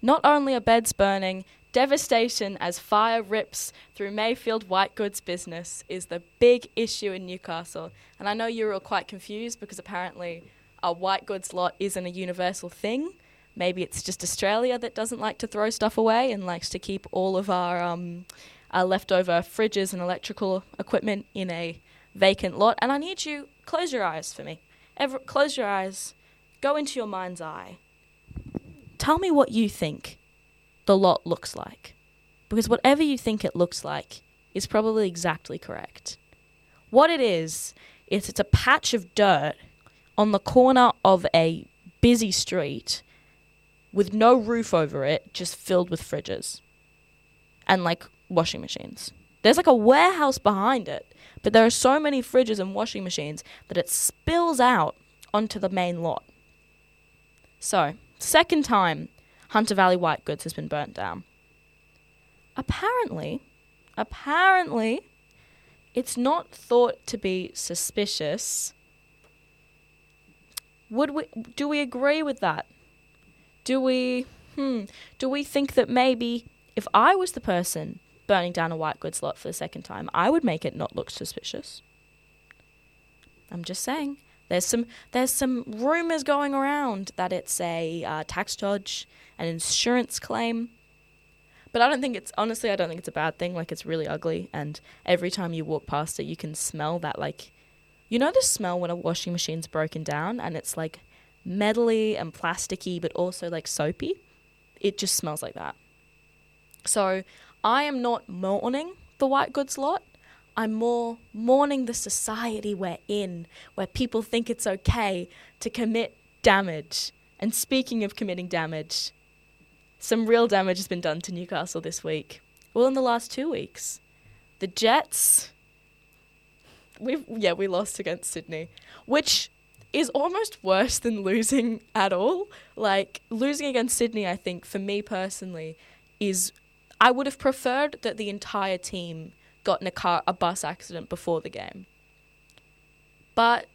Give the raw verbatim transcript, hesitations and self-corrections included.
Not only are beds burning, devastation as fire rips through Mayfield white goods business is the big issue in Newcastle. And I know you're all quite confused because apparently a white goods lot isn't a universal thing. Maybe it's just Australia that doesn't like to throw stuff away and likes to keep all of our, um, our leftover fridges and electrical equipment in a vacant lot. And I need you, close your eyes for me. Ever, close your eyes, go into your mind's eye. Tell me what you think the lot looks like. Because whatever you think it looks like is probably exactly correct. What it is, is it's a patch of dirt on the corner of a busy street with no roof over it, just filled with fridges and like washing machines. There's like a warehouse behind it, but there are so many fridges and washing machines that it spills out onto the main lot. So, second time Hunter Valley White Goods has been burnt down. Apparently, apparently, it's not thought to be suspicious. Would we, do we agree with that? Do we, hmm, do we think that maybe if I was the person burning down a white goods lot for the second time, I would make it not look suspicious? I'm just saying. There's some there's some rumours going around that it's a uh, tax dodge, an insurance claim. But I don't think it's, honestly, I don't think it's a bad thing. Like, it's really ugly. And every time you walk past it, you can smell that, like, you know the smell when a washing machine's broken down and it's, like, metally and plasticky, but also, like, soapy? It just smells like that. So I am not mourning the white goods lot. I'm more mourning the society we're in, where people think it's okay to commit damage. And speaking of committing damage, some real damage has been done to Newcastle this week. Well, in the last two weeks. The Jets, we yeah, we lost against Sydney, which is almost worse than losing at all. Like, losing against Sydney, I think, for me personally, is, I would have preferred that the entire team got in a car, a bus accident before the game. But